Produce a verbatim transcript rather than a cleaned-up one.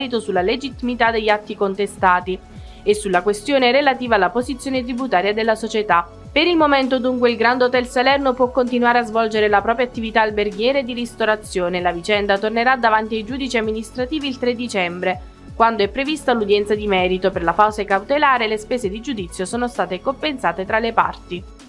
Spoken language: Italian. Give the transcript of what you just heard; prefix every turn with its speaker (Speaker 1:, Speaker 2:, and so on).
Speaker 1: sulla legittimità degli atti contestati e sulla questione relativa alla posizione tributaria della società. Per il momento dunque il Grand Hotel Salerno può continuare a svolgere la propria attività alberghiera e di ristorazione. La vicenda tornerà davanti ai giudici amministrativi il tre dicembre, quando è prevista l'udienza di merito. Per la fase cautelare le spese di giudizio sono state compensate tra le parti.